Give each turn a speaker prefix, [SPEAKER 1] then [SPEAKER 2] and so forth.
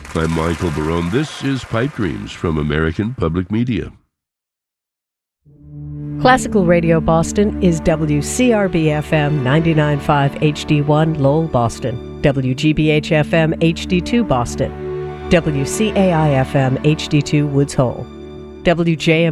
[SPEAKER 1] I'm Michael Barone. This is Pipe Dreams from American Public Media.
[SPEAKER 2] Classical Radio Boston is WCRB-FM 99.5 HD1 Lowell, Boston, WGBH-FM HD2 Boston, WCAI-FM HD2 Woods Hole, WJM